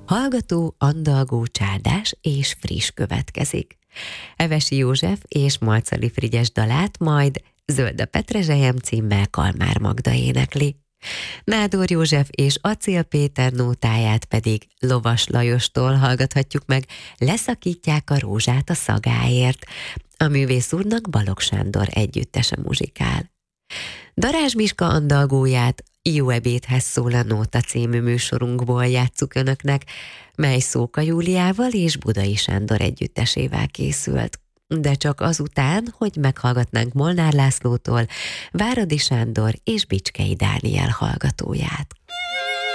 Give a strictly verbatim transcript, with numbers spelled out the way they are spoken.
Hallgató, andalgó, csárdás és friss következik. Evesi József és Malczali Frigyes dalát majd Zöld a Petrezselyem címmel Kalmár Magda énekli. Nádor József és Acél Péter nótáját pedig Lovas Lajostól hallgathatjuk meg, Leszakítják a rózsát a szagáért. A művész úrnak Balogh Sándor együttese muzsikál. Darázs Miska andalgóját Jó ebédhez szól a Nóta című műsorunkból játsszuk önöknek, mely Szóka Júliával és Budai Sándor együttesével készült. De csak azután, hogy meghallgatnánk Molnár Lászlótól Váradi Sándor és Bicskei Dániel hallgatóját.